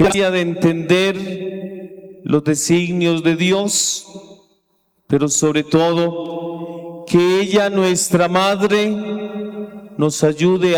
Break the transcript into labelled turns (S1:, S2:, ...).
S1: de entender los designios de Dios, pero sobre todo que ella, nuestra Madre, nos ayude